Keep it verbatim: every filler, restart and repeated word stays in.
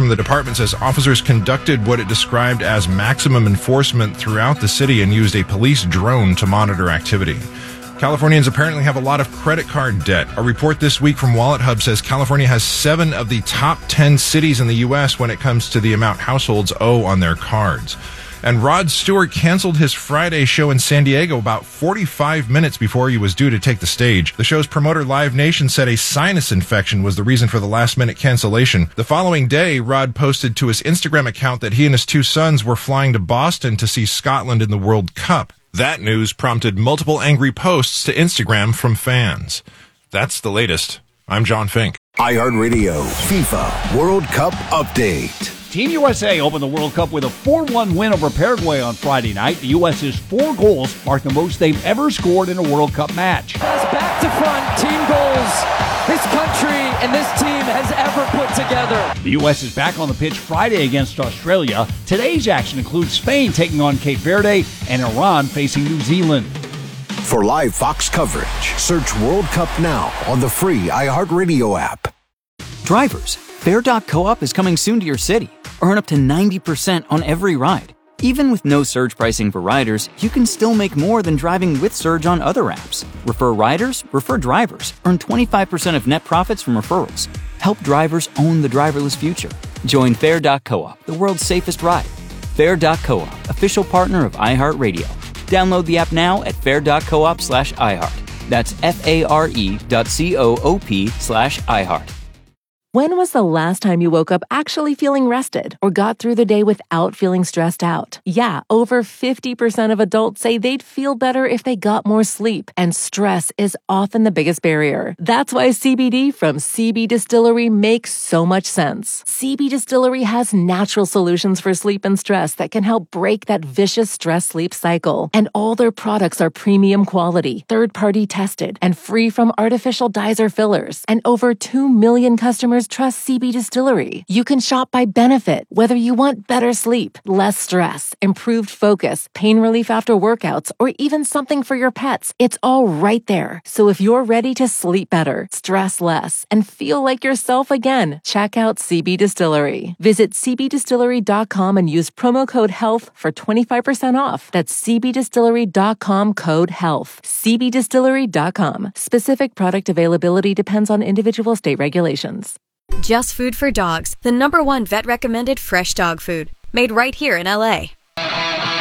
from the department says officers conducted what it described as maximum enforcement throughout the city and used a police drone to monitor activity. Californians apparently have a lot of credit card debt. A report this week from Wallet Hub says California has seven of the top ten cities in the U S when it comes to the amount households owe on their cards. And Rod Stewart canceled his Friday show in San Diego about forty-five minutes before he was due to take the stage. The show's promoter, Live Nation, said a sinus infection was the reason for the last-minute cancellation. The following day, Rod posted to his Instagram account that he and his two sons were flying to Boston to see Scotland in the World Cup. That news prompted multiple angry posts to Instagram from fans. That's the latest. I'm John Fink. iHeartRadio FIFA World Cup Update. Team U S A opened the World Cup with a four one win over Paraguay on Friday night. The U S's four goals mark the most they've ever scored in a World Cup match. That's back to front team goals this country and this team has ever put together. The U S is back on the pitch Friday against Australia. Today's action includes Spain taking on Cape Verde and Iran facing New Zealand. For live Fox coverage, search World Cup now on the free iHeartRadio app. Drivers, Fair dot Co-op is coming soon to your city. Earn up to ninety percent on every ride. Even with no surge pricing for riders, you can still make more than driving with Surge on other apps. Refer riders, refer drivers. Earn twenty-five percent of net profits from referrals. Help drivers own the driverless future. Join Fair dot Co-op, the world's safest ride. Fair dot Co-op, official partner of iHeartRadio. Download the app now at fair dot coop slash iHeart. That's F-A-R-E dot C-O-O-P slash iHeart. When was the last time you woke up actually feeling rested or got through the day without feeling stressed out? Yeah, over fifty percent of adults say they'd feel better if they got more sleep, and stress is often the biggest barrier. That's why C B D from C B Distillery makes so much sense. C B Distillery has natural solutions for sleep and stress that can help break that vicious stress-sleep cycle. And all their products are premium quality, third-party tested, and free from artificial dyes or fillers. And over two million customers trust C B Distillery. You can shop by benefit, whether you want better sleep, less stress, improved focus, pain relief after workouts, or even something for your pets. It's all right there. So if you're ready to sleep better, stress less, and feel like yourself again, check out C B Distillery. Visit c b distillery dot com and use promo code HEALTH for twenty-five percent off. That's c b distillery dot com code HEALTH. c b distillery dot com. Specific product availability depends on individual state regulations. Just Food for Dogs, the number one vet-recommended fresh dog food. Made right here in L A